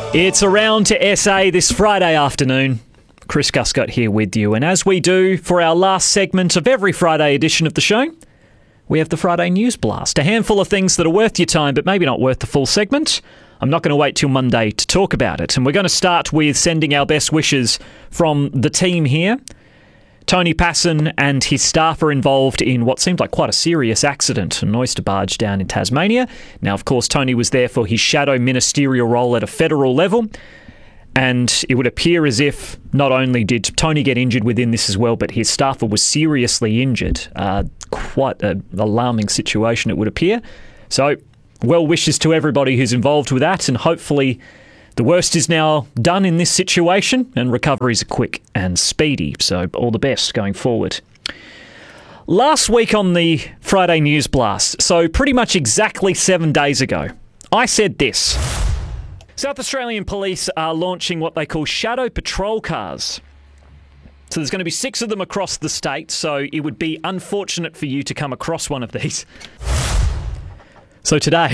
It's Around to SA this Friday afternoon. Chris Guscott here with you. And as we do for our last segment of every Friday edition of the show, we have the Friday News Blast. A handful of things that are worth your time, but maybe not worth the full segment. I'm not going to wait till Monday to talk about it. And we're going to start with sending our best wishes from the team here. Tony Passon and his staff are involved in what seemed like quite a serious accident, an oyster barge down in Tasmania. Now, of course, Tony was there for his shadow ministerial role at a federal level. And it would appear as if not only did Tony get injured within this as well, but his staffer was seriously injured. Quite an alarming situation, it would appear. So, well wishes to everybody who's involved with that, and hopefully the worst is now done in this situation and recoveries are quick and speedy. So all the best going forward. Last week on the Friday News Blast, so pretty much exactly 7 days ago, I said this. South Australian Police are launching what they call shadow patrol cars. So there's going to be 6 of them across the state, so it would be unfortunate for you to come across one of these. So today,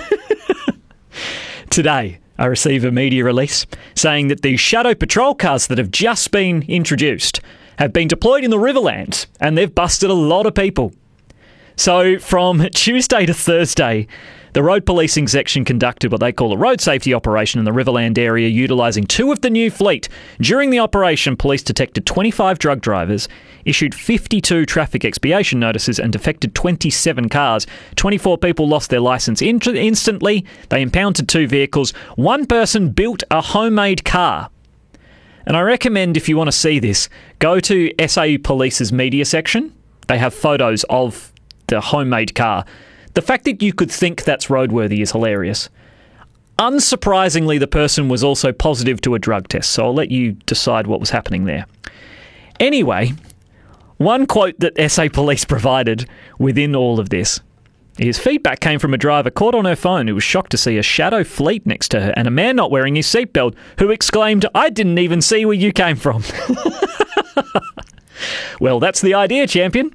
I receive a media release saying that the shadow patrol cars that have just been introduced have been deployed in the Riverlands and they've busted a lot of people. So from Tuesday to Thursday, the road policing section conducted what they call a road safety operation in the Riverland area, utilising 2 of the new fleet. During the operation, police detected 25 drug drivers, issued 52 traffic expiation notices and defected 27 cars. 24 people lost their licence instantly. They impounded 2 vehicles. 1 person built a homemade car. And I recommend, if you want to see this, go to SAU Police's media section. They have photos of the homemade car. The fact that you could think that's roadworthy is hilarious. Unsurprisingly, the person was also positive to a drug test, so I'll let you decide what was happening there. Anyway, one quote that SA Police provided within all of this, his feedback came from a driver caught on her phone who was shocked to see a shadow fleet next to her and a man not wearing his seatbelt who exclaimed, "I didn't even see where you came from." Well, that's the idea, champion.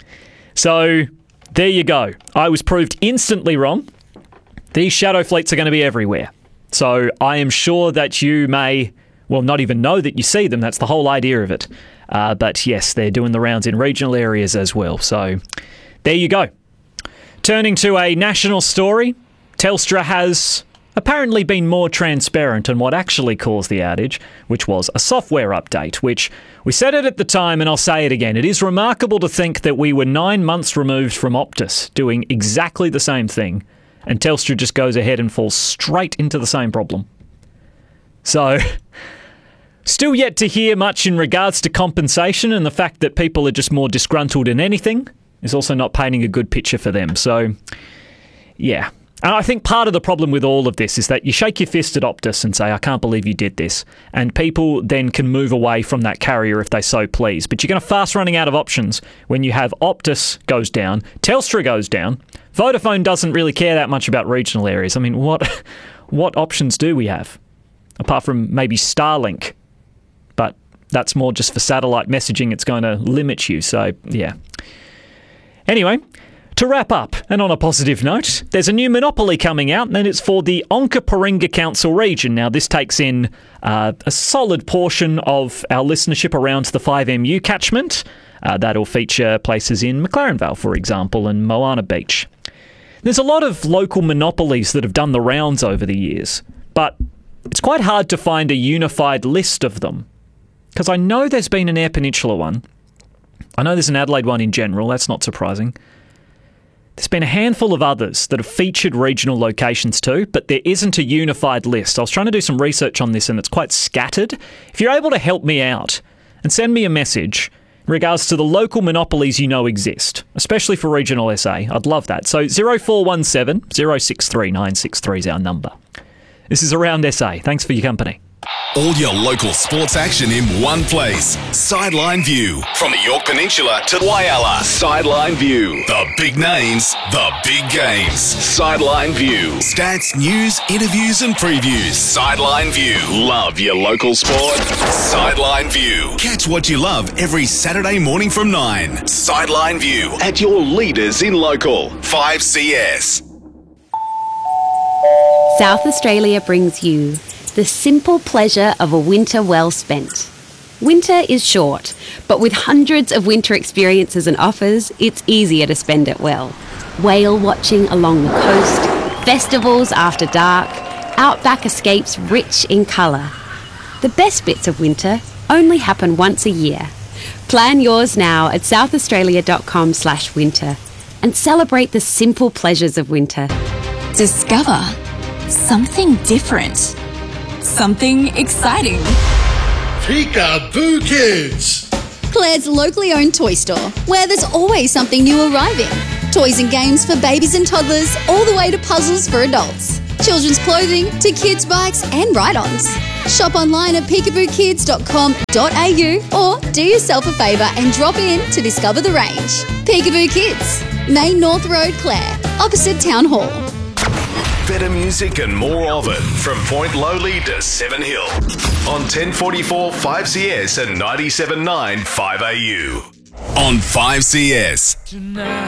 So there you go. I was proved instantly wrong. These shadow fleets are going to be everywhere. So I am sure that you may, well, not even know that you see them. That's the whole idea of it. But yes, they're doing the rounds in regional areas as well. So there you go. Turning to a national story, Telstra has apparently been more transparent on what actually caused the outage, which was a software update, which we said it at the time and I'll say it again. It is remarkable to think that we were 9 months removed from Optus doing exactly the same thing, and Telstra just goes ahead and falls straight into the same problem. So, still yet to hear much in regards to compensation, and the fact that people are just more disgruntled than anything is also not painting a good picture for them. So, yeah. And I think part of the problem with all of this is that you shake your fist at Optus and say, "I can't believe you did this." And people then can move away from that carrier if they so please. But you're going to fast running out of options when you have Optus goes down, Telstra goes down, Vodafone doesn't really care that much about regional areas. I mean, what options do we have? Apart from maybe Starlink. But that's more just for satellite messaging. It's going to limit you. So, yeah. Anyway, to wrap up, and on a positive note, there's a new monopoly coming out, and it's for the Onkaparinga Council region. Now, this takes in a solid portion of our listenership around the 5MU catchment. That'll feature places in McLaren Vale, for example, and Moana Beach. There's a lot of local monopolies that have done the rounds over the years, but it's quite hard to find a unified list of them. Because I know there's been an Eyre Peninsula one. I know there's an Adelaide one in general, that's not surprising. There's been a handful of others that have featured regional locations too, but there isn't a unified list. I was trying to do some research on this and it's quite scattered. If you're able to help me out and send me a message in regards to the local monopolies you know exist, especially for regional SA, I'd love that. So 0417 063 963 is our number. This is Around SA. Thanks for your company. All your local sports action in one place. Sideline View. From the Yorke Peninsula to Whyalla. Sideline View. The big names, the big games. Sideline View. Stats, news, interviews and previews. Sideline View. Love your local sport? Sideline View. Catch what you love every Saturday morning from 9. Sideline View. At your leaders in local. 5CS. South Australia brings you the simple pleasure of a winter well spent. Winter is short, but with hundreds of winter experiences and offers, it's easier to spend it well. Whale watching along the coast, festivals after dark, outback escapes rich in colour. The best bits of winter only happen once a year. Plan yours now at southaustralia.com/winter and celebrate the simple pleasures of winter. Discover something different, something exciting. Peekaboo Kids! Claire's locally owned toy store, where there's always something new arriving. Toys and games for babies and toddlers, all the way to puzzles for adults. Children's clothing to kids' bikes and ride-ons. Shop online at peekabookids.com.au or do yourself a favour and drop in to discover the range. Peekaboo Kids, Main North Road, Clare, opposite Town Hall. Better music and more of it from Point Lowly to Seven Hill on 1044 5CS and 97.9 5AU. On 5CS.